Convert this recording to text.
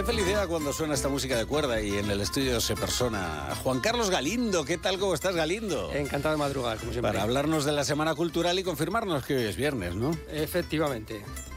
Qué felicidad cuando suena esta música de cuerda y en el estudio se persona Juan Carlos Galindo. ¿Qué tal? ¿Cómo estás, Galindo? Encantado de madrugar, como siempre. Para hablarnos de la Semana Cultural y confirmarnos que hoy es viernes, ¿no? Efectivamente.